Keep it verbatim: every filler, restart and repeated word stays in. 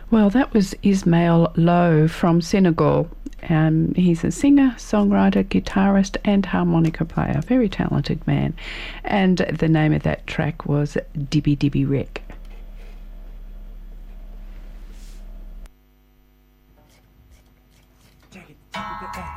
Well, that was Ismail Lowe from Senegal. Um, he's a singer, songwriter, guitarist and harmonica player. Very talented man. And the name of that track was Dibby Dibby Wreck. Take it, take it back.